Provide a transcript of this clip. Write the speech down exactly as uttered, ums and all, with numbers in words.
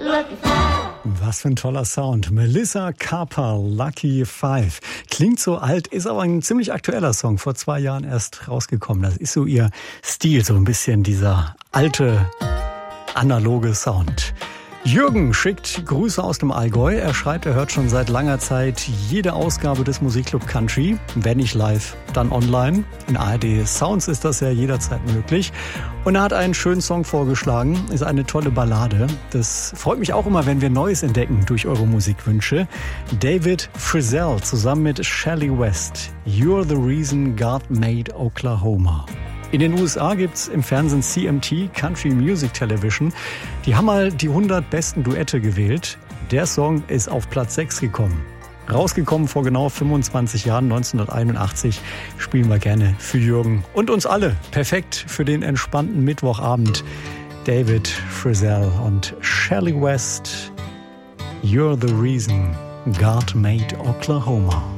Lucky Five. Was für ein toller Sound. Melissa Carper, Lucky Five. Klingt so alt, ist aber ein ziemlich aktueller Song. Vor zwei Jahren erst rausgekommen. Das ist so ihr Stil, so ein bisschen dieser alte, analoge Sound. Jürgen schickt Grüße aus dem Allgäu. Er schreibt, er hört schon seit langer Zeit jede Ausgabe des Musikclub Country. Wenn nicht live, dann online. In A R D Sounds ist das ja jederzeit möglich. Und er hat einen schönen Song vorgeschlagen. Ist eine tolle Ballade. Das freut mich auch immer, wenn wir Neues entdecken durch eure Musikwünsche. David Frizzell zusammen mit Shelley West. You're the reason God made Oklahoma. In den U S A gibt's im Fernsehen C M T, Country Music Television. Die haben mal die hundert besten Duette gewählt. Der Song ist auf Platz sechs gekommen. Rausgekommen vor genau fünfundzwanzig Jahren, neunzehnhunderteinundachtzig. Spielen wir gerne für Jürgen und uns alle. Perfekt für den entspannten Mittwochabend. David Frizzell und Shelley West. You're the reason God made Oklahoma.